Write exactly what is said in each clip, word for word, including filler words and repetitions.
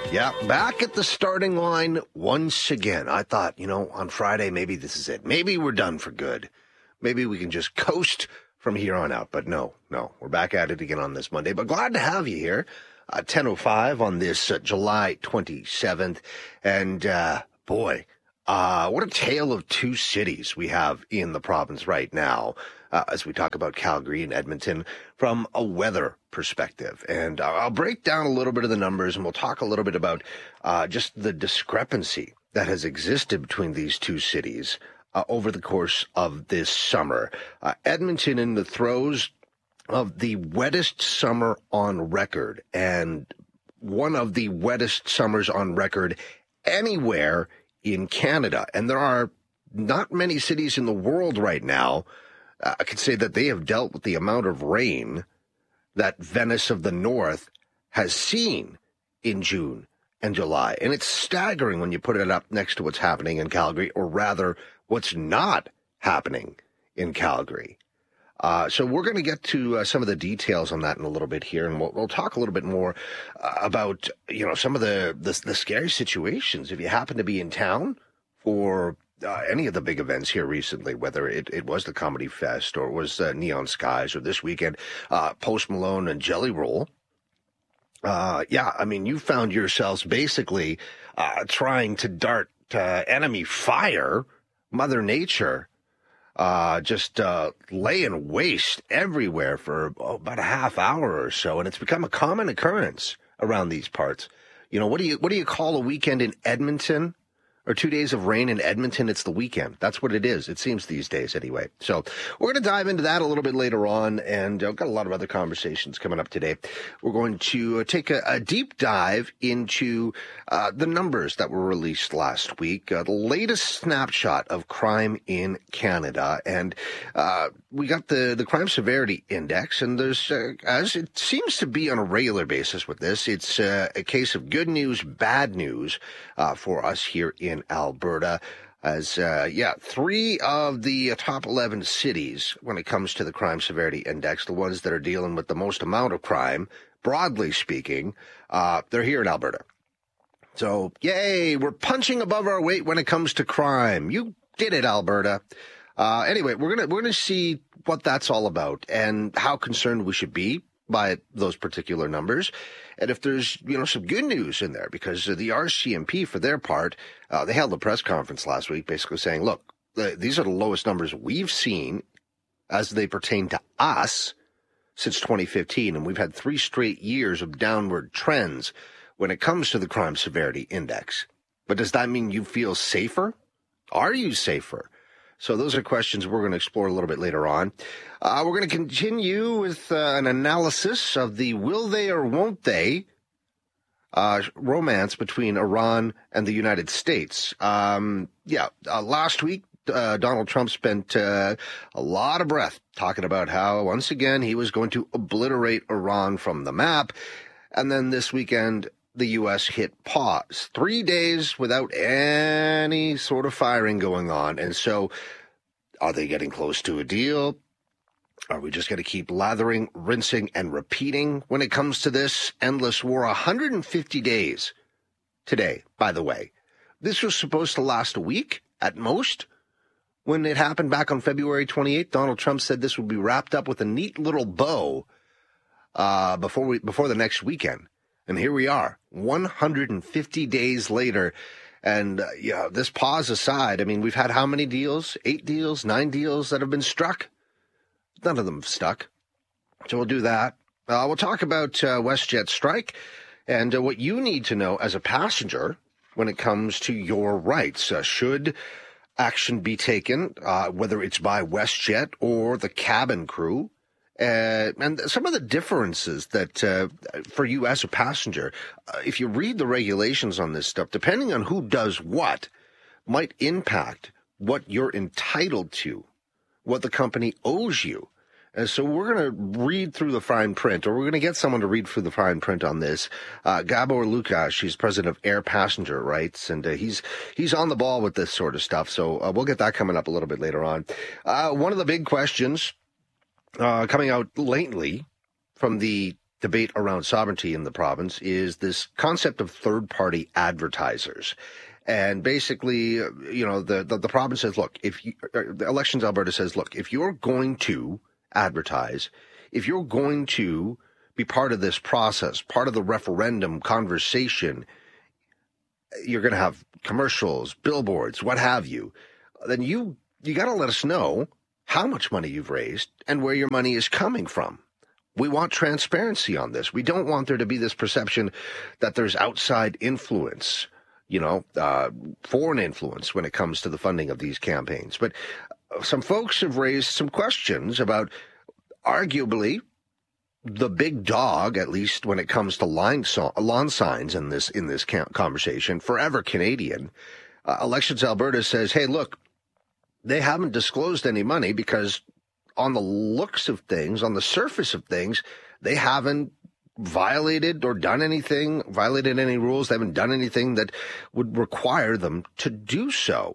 Yeah, back at the starting line once again. I thought, you know, on Friday, maybe this is it. Maybe we're done for good. Maybe we can just coast from here on out. But no, no, we're back at it again on this Monday. But glad to have you here, uh, ten oh five on this uh, July twenty-seventh. And, uh, boy, uh, what a tale of two cities we have in the province right now. Uh, as we talk about Calgary and Edmonton from a weather perspective. And uh, I'll break down a little bit of the numbers, and we'll talk a little bit about uh, just the discrepancy that has existed between these two cities uh, over the course of this summer. Uh, Edmonton in the throes of the wettest summer on record, and one of the wettest summers on record anywhere in Canada. And there are not many cities in the world right now Uh, I could say that they have dealt with the amount of rain that Venice of the North has seen in June and July. And it's staggering when you put it up next to what's happening in Calgary, or rather, what's not happening in Calgary. Uh, so we're going to get to uh, some of the details on that in a little bit here, and we'll, we'll talk a little bit more uh, about, you know, some of the, the, the scary situations. If you happen to be in town for Uh, any of the big events here recently, whether it, it was the Comedy Fest or it was uh, Neon Skies, or this weekend, uh, Post Malone and Jelly Roll. Uh, yeah, I mean, you found yourselves basically uh, trying to dart uh, enemy fire, Mother Nature, uh, just uh, laying waste everywhere for oh, about a half hour or so, and it's become a common occurrence around these parts. You know, what do you what do you call a weekend in Edmonton? Or two days of rain in Edmonton? It's the weekend. That's what it is. It seems these days anyway. So we're going to dive into that a little bit later on. And I've got a lot of other conversations coming up today. We're going to take a, a deep dive into uh, the numbers that were released last week, uh, the latest snapshot of crime in Canada. And uh, we got the, the crime severity index. And there's, uh, as it seems to be on a regular basis with this, it's uh, a case of good news, bad news uh, for us here in Alberta, as, uh, yeah, three of the top eleven cities when it comes to the crime severity index, the ones that are dealing with the most amount of crime, broadly speaking, uh, they're here in Alberta. So, yay, we're punching above our weight when it comes to crime. You did it, Alberta. Uh, anyway, we're gonna, we're gonna see what that's all about and how concerned we should be by those particular numbers. And if there's, you know, some good news in there, because the R C M P, for their part, uh, they held a press conference last week basically saying, look, the, these are the lowest numbers we've seen as they pertain to us since twenty fifteen. And we've had three straight years of downward trends when it comes to the crime severity index. But does that mean you feel safer? Are you safer? So those are questions we're going to explore a little bit later on. Uh, we're going to continue with uh, an analysis of the will they or won't they uh, romance between Iran and the United States. Um, yeah, uh, last week, uh, Donald Trump spent uh, a lot of breath talking about how, once again, he was going to obliterate Iran from the map. And then this weekend, the U S hit pause. Three days without any sort of firing going on. And so, are they getting close to a deal? Are we just going to keep lathering, rinsing, and repeating when it comes to this endless war? one hundred fifty days today, by the way. This was supposed to last a week at most. When it happened back on February twenty-eighth, Donald Trump said this would be wrapped up with a neat little bow uh, before we before the next weekend. And here we are, one hundred fifty days later. And, uh, yeah, this pause aside, I mean, we've had how many deals? Eight deals, nine deals that have been struck? None of them have stuck. So we'll do that. Uh, we'll talk about uh, WestJet strike and uh, what you need to know as a passenger when it comes to your rights. Uh, should action be taken, uh, whether it's by WestJet or the cabin crew? Uh, and some of the differences that, uh, for you as a passenger, uh, if you read the regulations on this stuff, depending on who does what, might impact what you're entitled to, what the company owes you. And so we're going to read through the fine print, or we're going to get someone to read through the fine print on this. Uh, Gabor Lukasz, he's president of Air Passenger Rights, and uh, he's he's on the ball with this sort of stuff. So uh, we'll get that coming up a little bit later on. Uh, one of the big questions Uh, coming out lately from the debate around sovereignty in the province is this concept of third-party advertisers. And basically, you know, the, the, the province says, look, if you, Elections Alberta says, look, if you're going to advertise, if you're going to be part of this process, part of the referendum conversation, you're going to have commercials, billboards, what have you, then you, you got to let us know how much money you've raised and where your money is coming from. We want transparency on this. We don't want there to be this perception that there's outside influence, you know, uh, foreign influence when it comes to the funding of these campaigns. But some folks have raised some questions about arguably the big dog, at least when it comes to line so- lawn signs in this in this conversation, Forever Canadian. Uh, Elections Alberta says, hey, look, they haven't disclosed any money because on the looks of things, on the surface of things, they haven't violated or done anything, violated any rules. They haven't done anything that would require them to do so.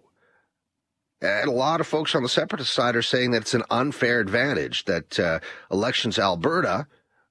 And a lot of folks on the separatist side are saying that it's an unfair advantage, that uh, Elections Alberta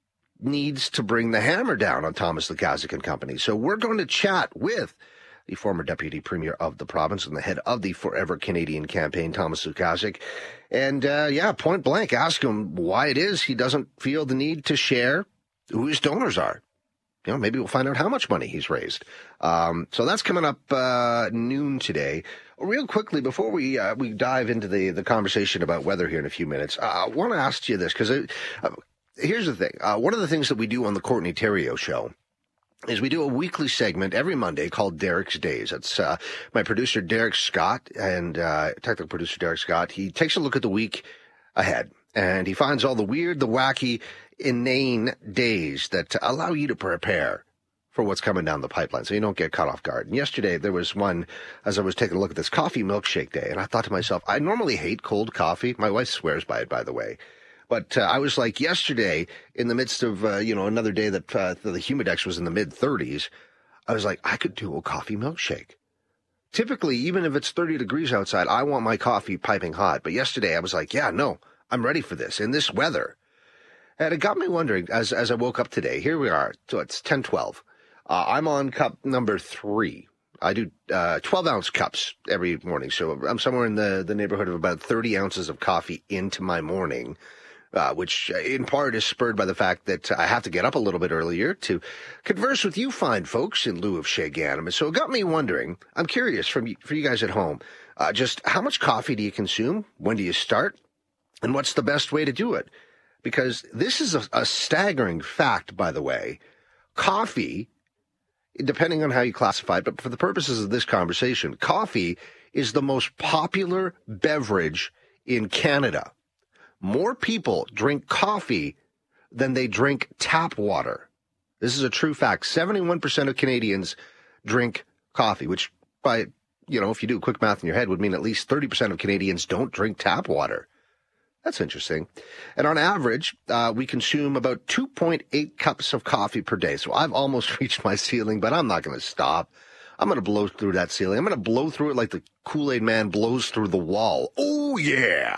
needs to bring the hammer down on Thomas Lukaszuk and company. So we're going to chat with the former Deputy Premier of the province and the head of the Forever Canadian campaign, Thomas Lukaszuk. And, uh, yeah, point blank, ask him why it is he doesn't feel the need to share who his donors are. You know, maybe we'll find out how much money he's raised. Um, so that's coming up uh, noon today. Real quickly, before we uh, we dive into the, the conversation about weather here in a few minutes, uh, I want to ask you this, because uh, here's the thing. Uh, one of the things that we do on the Courtney Theriault Show is we do a weekly segment every Monday called Derek's Days. It's uh, my producer, Derek Scott, and uh, technical producer, Derek Scott. He takes a look at the week ahead, and he finds all the weird, the wacky, inane days that allow you to prepare for what's coming down the pipeline so you don't get caught off guard. And yesterday there was one, as I was taking a look at this coffee milkshake day, and I thought to myself, I normally hate cold coffee. My wife swears by it, by the way. But uh, I was like, yesterday, in the midst of, uh, you know, another day that uh, the Humidex was in the mid thirties, I was like, I could do a coffee milkshake. Typically, even if it's thirty degrees outside, I want my coffee piping hot. But yesterday I was like, yeah, no, I'm ready for this in this weather. And it got me wondering, as as I woke up today, here we are, so it's ten twelve. Uh, I'm on cup number three. I do uh, twelve-ounce cups every morning, so I'm somewhere in the, the neighborhood of about thirty ounces of coffee into my morning, uh, which in part is spurred by the fact that I have to get up a little bit earlier to converse with you fine folks in lieu of Shay Gannon. So it got me wondering, I'm curious from you, for you guys at home, uh, just how much coffee do you consume? When do you start? And what's the best way to do it? Because this is a, a staggering fact, by the way. Coffee, depending on how you classify it, but for the purposes of this conversation, coffee is the most popular beverage in Canada. More people drink coffee than they drink tap water. This is a true fact. seventy-one percent of Canadians drink coffee, which by, you know, if you do quick math in your head would mean at least thirty percent of Canadians don't drink tap water. That's interesting. And on average, uh, we consume about two point eight cups of coffee per day. So I've almost reached my ceiling, but I'm not going to stop. I'm going to blow through that ceiling. I'm going to blow through it like the Kool-Aid man blows through the wall. Oh, yeah.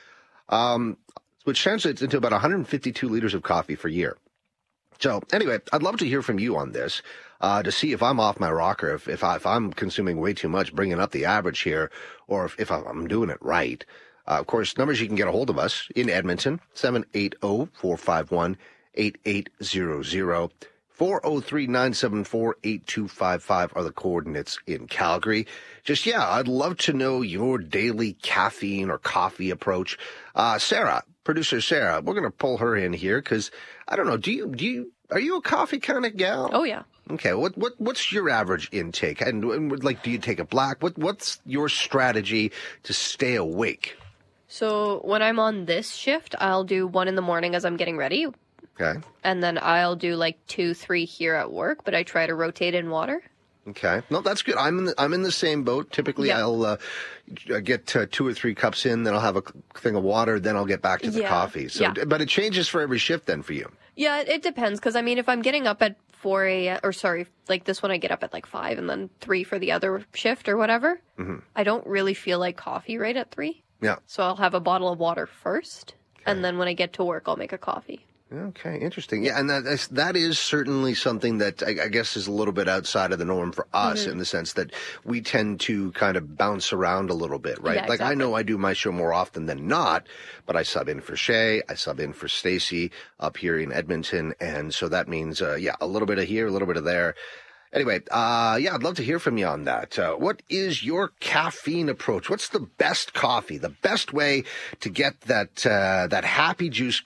Um, which translates into about one hundred fifty-two liters of coffee per year. So anyway, I'd love to hear from you on this, uh, to see if I'm off my rocker, if, if, I, if I'm consuming way too much, bringing up the average here, or if, if I'm doing it right. Uh, of course, numbers you can get a hold of us in Edmonton, seven eight zero, four five one, eight eight zero zero. four oh three, nine seven four, eight two five five are the coordinates in Calgary. Just, yeah, I'd love to know your daily caffeine or coffee approach. Uh, Sarah, producer Sarah, we're going to pull her in here because, I don't know, do you, do you, are you a coffee kind of gal? Oh, yeah. Okay, what what what's your average intake? And, and like, do you take a black? What What's your strategy to stay awake? So when I'm on this shift, I'll do one in the morning as I'm getting ready. Okay. And then I'll do like two, three here at work, but I try to rotate in water. Okay. No, that's good. I'm in the, I'm in the same boat. Typically, yeah. I'll uh, get uh, two or three cups in, then I'll have a thing of water, then I'll get back to the yeah. coffee. So, yeah. But it changes for every shift then for you. Yeah, it depends. Because, I mean, if I'm getting up at four a.m., or sorry, like this one I get up at like five and then three for the other shift or whatever, mm-hmm. I don't really feel like coffee right at three. Yeah. So I'll have a bottle of water first, okay. and then when I get to work, I'll make a coffee. Okay, interesting. Yeah, and that that's, that is certainly something that I, I guess is a little bit outside of the norm for us mm-hmm. in the sense that we tend to kind of bounce around a little bit, right? Yeah, like exactly. I know I do my show more often than not, but I sub in for Shay, I sub in for Stacy up here in Edmonton, and so that means, uh, yeah, a little bit of here, a little bit of there. Anyway, uh, yeah, I'd love to hear from you on that. Uh, what is your caffeine approach? What's the best coffee, the best way to get that uh, that happy juice